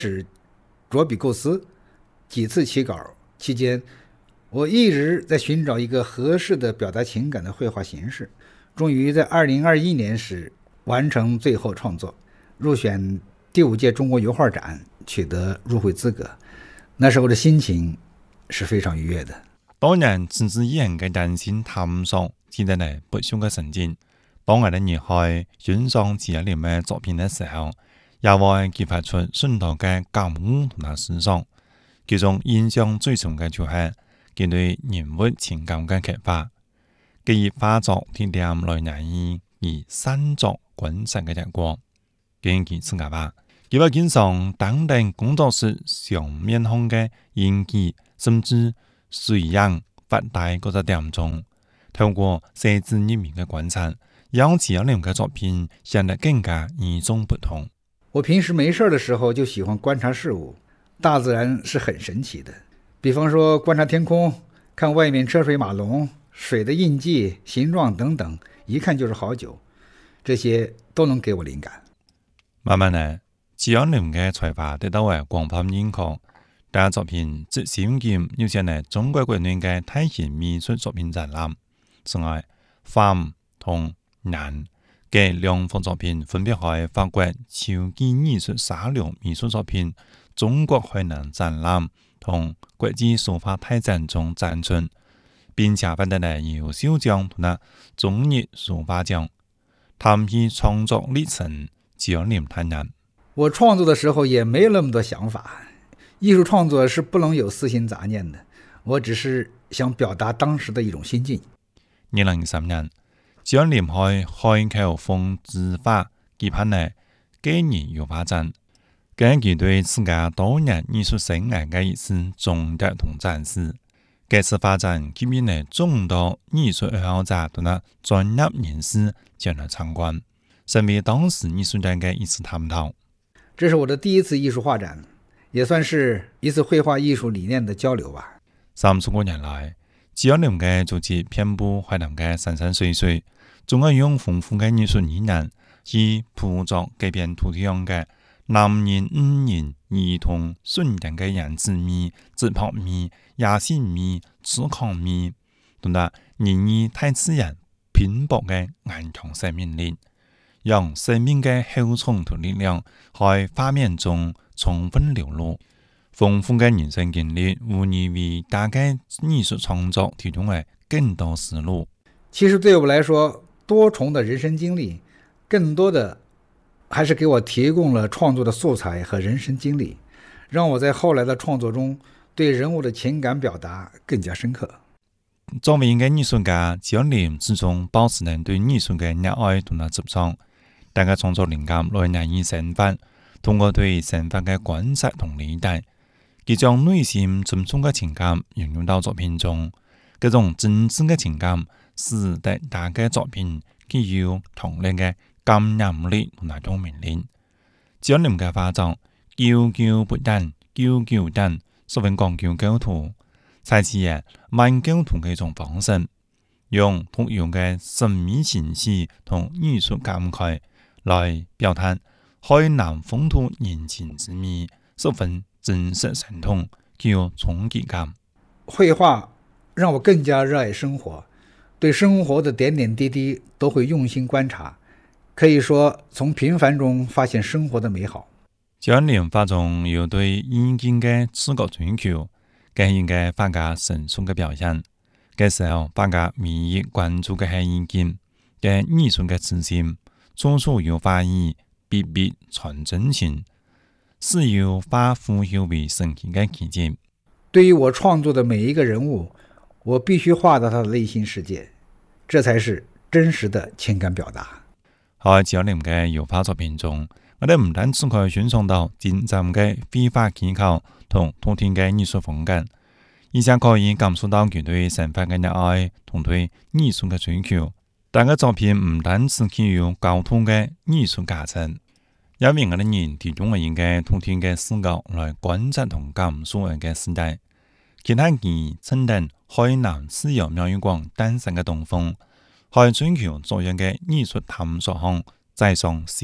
着笔构思，几次起稿期间，我一直在寻找一个合适的表达情感的绘画形式，终于在2021年时完成最后创作，入选第5届中国油画展，取得入会资格。那时候的心情是非常愉悦的。 當然，持之以恒嘅人性探索，只得嚟不朽嘅成績。當我哋熱愛欣賞自一年嘅作品嘅時候，也會激發出許多嘅感悟同埋思想。其中印象最深嘅就係佢對人物情感嘅啟發。佢以畫作體驗來難以以散作觀察嘅結果。根據自家話，佢會經常擔任工作室上面向嘅演技，甚至水樣發呆嗰個點中，透過細緻入微嘅觀察，讓自一年嘅作品顯得更加與眾不同。 我平時沒事的時候就喜歡觀察事物，大自然是很神奇的。比方說觀察天空，看外面車水馬龍，水的印記、形狀等等，一看就是好久，這些都能給我靈感。 慢慢嚟，自一年嘅才華得到為廣泛認可。大作品即使用劍要上嚟中國國內嘅大型美術作品展覽。此外，phạm同難嘅兩幅作品分別喺法國超級藝術沙龍美術作品中國海南展覽同國際書法大展中展出，並且獲得了優秀獎同埋中日書法獎。談起創作歷程，只有林坦然。 我創作的時候也沒有那麼多想法，藝術創作是不能有私心雜念的，我只是想表達當時的一種心境。 2023年，只有林開口風之畫舉辦了今年油畫展，根據對自家多年藝術生涯嘅一次總結同展示。這次畫展吸引了眾多藝術愛好者同埋專業人士前來參觀，成為當時藝術界嘅一次探討。 這是我的第一次藝術畫展，也算是一次繪畫藝術理念的交流吧。 30多年來，只有林嘅足跡遍佈海南嘅山山水水，仲係用豐富嘅藝術理念去捕捉改變土地上嘅男人、女人、兒童、瞬間嘅人之美、質樸美、野性美、粗獷美，同埋人與大自然拼搏嘅頑強生命力，讓生命嘅厚重同力量喺畫面中充分流露。豐富嘅人生經歷無疑為大家藝術創作提供了更多思路。 其實對我來說，多重的人生經歷，更多的還是給我提供了創作的素材和人生經歷，讓我在後來的創作中對人物的情感表達更加深刻。 作為一個藝術家，只有林始終保持人對藝術嘅熱愛同埋執着，大家創作靈感來源於生活，通過對生活嘅觀察同理解，佢將內心深處嘅情感融入到作品中。這種真摯嘅情感使得大家作品具有強烈嘅感染力同埋共鳴力。只有林嘅畫作久久不等，久久等，十分講究構圖，採取嘅慢構圖嘅一種方式，用特有嘅神秘情緒同藝術感慨來表達海南風土人情之美，十分真實生動，具有衝擊感。 繪畫讓我更加熱愛生活，對生活的點點滴滴都會用心觀察，可以說從平凡中發現生活的美好。 只有林畫中有對意境嘅視覺追求，這係一個畫家成熟嘅表現。這時候畫家唯一關注嘅係意境，嘅藝術嘅自信，處處有畫意，筆筆傳真情，是由畫賦予為神奇嘅奇蹟。 對於我創作的每一個人物，我必須畫到他的內心世界，這才是真實的情感表達。 喺只有林嘅油畫作品中，我哋唔單止可以欣賞到精湛嘅繪畫技巧同獨特嘅藝術風格，而且可以感受到佢對生活嘅熱愛同對藝術嘅追求。但個作品唔單止具有高度嘅藝術價值，也為我哋人提供咗一個獨特嘅視角來觀察同感受一個時代。其他佢承認海南自由廟宇館誕生嘅東風，喺追求作為嘅藝術探索上再上